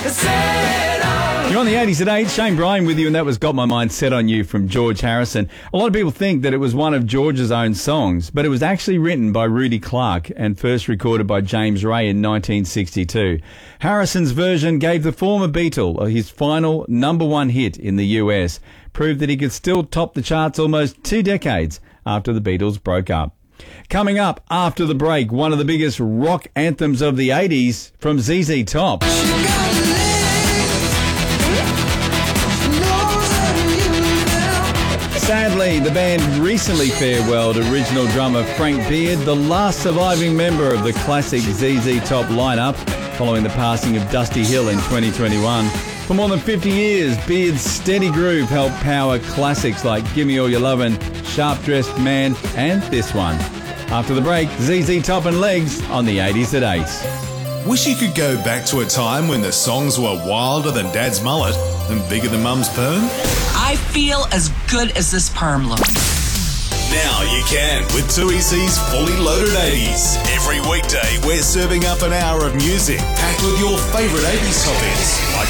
You're on the 80s at 8. Shane Bryan with you, and that was Got My Mind Set on You from George Harrison. A lot of people think that it was one of George's own songs, but it was actually written by Rudy Clark and first recorded by James Ray in 1962. Harrison's version gave the former Beatle his final number one hit in the US, proved that he could still top the charts almost 2 decades after the Beatles broke up. Coming up after the break, one of the biggest rock anthems of the 80s from ZZ Top. Sadly, the band recently farewelled original drummer Frank Beard, the last surviving member of the classic ZZ Top lineup, following the passing of Dusty Hill in 2021. For more than 50 years, Beard's steady groove helped power classics like Gimme All Your Lovin', Sharp Dressed Man, and this one. After the break, ZZ Top and Legs on the 80s at 8. Wish you could go back to a time when the songs were wilder than Dad's mullet and bigger than Mum's perm? I feel as good as this perm look. Now you can with 2EC's Fully Loaded 80s. Every weekday, we're serving up an hour of music packed with your favourite 80s topics like